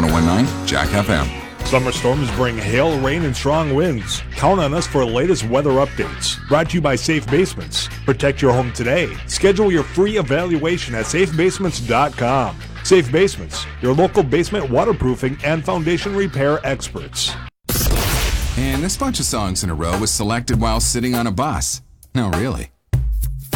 1019 Jack FM. Summer storms bring hail, rain, and strong winds. Count on us for the latest weather updates. Brought to you by Safe Basements. Protect your home today. Schedule your free evaluation at safebasements.com. Safe Basements, your local basement waterproofing and foundation repair experts. And this bunch of songs in a row was selected while sitting on a bus. No, really.